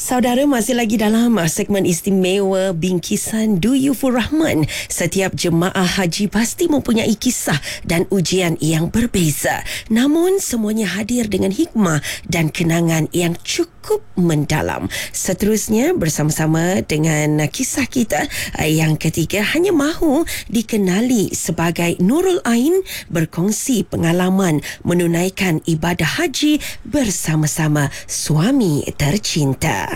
Saudara, masih lagi dalam segmen istimewa Bingkisan Duyufur Rahman. Setiap jemaah haji pasti mempunyai kisah dan ujian yang berbeza. Namun semuanya hadir dengan hikmah dan kenangan yang cukup mendalam. Seterusnya bersama-sama dengan kisah kita yang ketiga, hanya mahu dikenali sebagai Nurul Ain, berkongsi pengalaman menunaikan ibadah haji bersama-sama suami tercinta.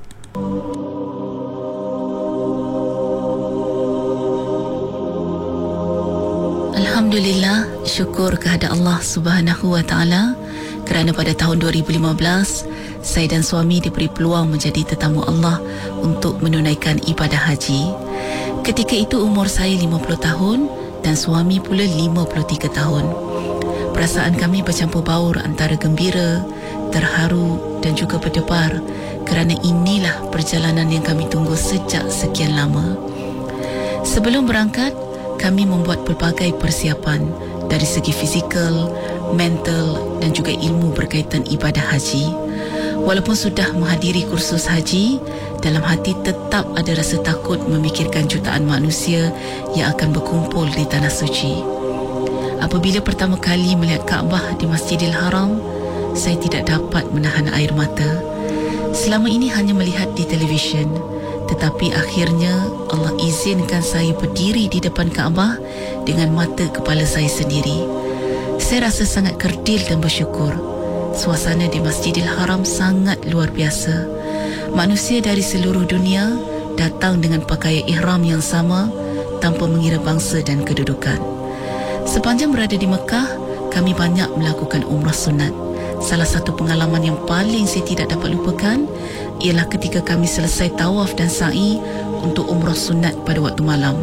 Alhamdulillah, syukur kehadrat Allah Subhanahu wa taala kerana pada tahun 2015 saya dan suami diberi peluang menjadi tetamu Allah untuk menunaikan ibadah haji. Ketika itu umur saya 50 tahun dan suami pula 53 tahun. Perasaan kami bercampur baur antara gembira, terharu dan juga berdebar kerana inilah perjalanan yang kami tunggu sejak sekian lama. Sebelum berangkat, kami membuat pelbagai persiapan dari segi fizikal, mental dan juga ilmu berkaitan ibadah haji. Walaupun sudah menghadiri kursus haji, dalam hati tetap ada rasa takut memikirkan jutaan manusia yang akan berkumpul di Tanah Suci. Apabila pertama kali melihat Kaabah di Masjidil Haram, saya tidak dapat menahan air mata. Selama ini hanya melihat di televisyen, tetapi akhirnya Allah izinkan saya berdiri di depan Kaabah dengan mata kepala saya sendiri. Saya rasa sangat kerdil dan bersyukur. Suasana di Masjidil Haram sangat luar biasa. Manusia dari seluruh dunia datang dengan pakaian ihram yang sama tanpa mengira bangsa dan kedudukan. Sepanjang berada di Mekah, kami banyak melakukan umrah sunat. Salah satu pengalaman yang paling saya tidak dapat lupakan ialah ketika kami selesai tawaf dan sa'i untuk umrah sunat pada waktu malam.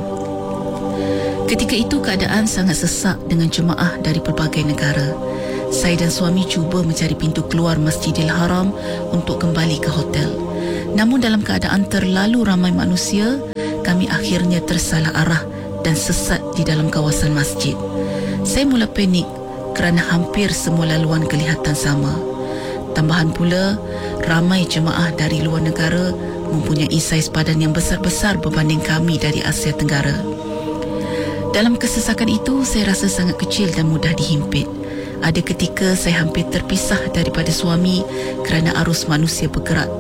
Ketika itu keadaan sangat sesak dengan jemaah dari pelbagai negara. Saya dan suami cuba mencari pintu keluar Masjidil Haram untuk kembali ke hotel. Namun dalam keadaan terlalu ramai manusia, kami akhirnya tersalah arah dan sesat di dalam kawasan masjid. Saya mula panik kerana hampir semua laluan kelihatan sama. Tambahan pula, ramai jemaah dari luar negara mempunyai saiz badan yang besar-besar berbanding kami dari Asia Tenggara. Dalam kesesakan itu, saya rasa sangat kecil dan mudah dihimpit. Ada ketika saya hampir terpisah daripada suami kerana arus manusia bergerak